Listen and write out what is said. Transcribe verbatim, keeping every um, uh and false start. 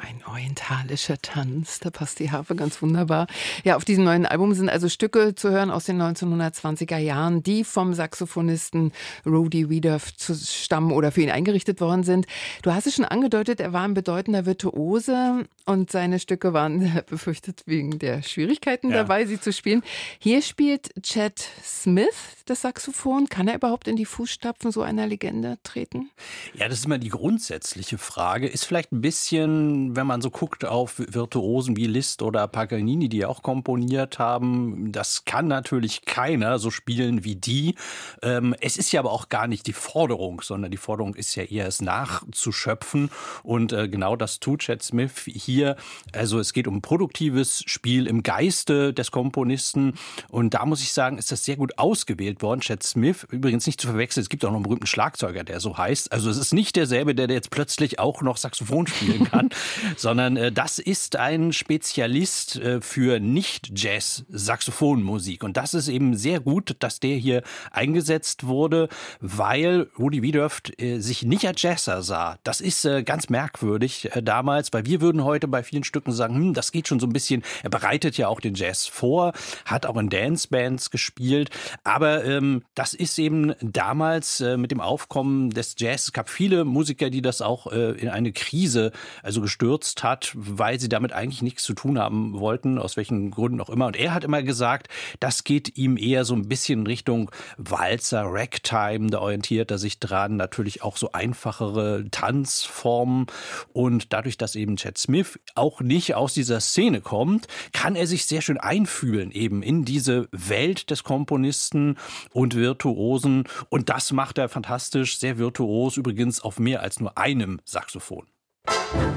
Ein orientalischer Tanz, da passt die Harfe ganz wunderbar. Ja, auf diesem neuen Album sind also Stücke zu hören aus den neunzehnhundertzwanziger Jahren, die vom Saxophonisten Rudy Wiedoeft stammen oder für ihn eingerichtet worden sind. Du hast es schon angedeutet, er war ein bedeutender Virtuose und seine Stücke waren befürchtet wegen der Schwierigkeiten Ja. dabei, sie zu spielen. Hier spielt Chet Smith das Saxophon. Kann er überhaupt in die Fußstapfen so einer Legende treten? Ja, das ist immer die grundsätzliche Frage. Ist vielleicht ein bisschen, wenn man so guckt auf Virtuosen wie Liszt oder Paganini, die auch komponiert haben, das kann natürlich keiner so spielen wie die. Ähm, es ist ja aber auch gar nicht die Forderung, sondern die Forderung ist ja eher, es nachzuschöpfen. Und äh, genau das tut Chet Smith hier. Also es geht um produktives Spiel im Geiste des Komponisten. Und da muss ich sagen, ist das sehr gut ausgewählt worden. Chet Smith, übrigens nicht zu verwechseln, es gibt auch noch einen berühmten Schlagzeuger, der so heißt. Also es ist nicht derselbe, der jetzt plötzlich auch noch Saxophon spielen kann, sondern äh, das ist ein Spezialist äh, für Nicht-Jazz-Saxophonmusik. Und das ist eben sehr gut, dass der hier eingesetzt wurde, weil Rudy Wiedoeft äh, sich nicht als Jazzer sah. Das ist äh, ganz merkwürdig äh, damals, weil wir würden heute bei vielen Stücken sagen, hm, das geht schon so ein bisschen, er bereitet ja auch den Jazz vor, hat auch in Dancebands gespielt, aber ähm, das ist eben damals äh, mit dem Aufkommen des Jazz, es gab viele Musiker, die das auch äh, in eine Krise also gestürzt hat, weil sie damit eigentlich nichts zu tun haben wollten, aus welchen Gründen auch immer. Und er hat immer gesagt, das geht ihm eher so ein bisschen in Richtung Walzer, Ragtime, da orientiert er sich dran, natürlich auch so einfachere Tanzformen. Und dadurch, dass eben Chet Smith auch nicht aus dieser Szene kommt, kann er sich sehr schön einfühlen eben in diese Welt des Komponisten und Virtuosen. Und das macht er fantastisch, sehr virtuos, übrigens auf mehr als nur einem Saxophon.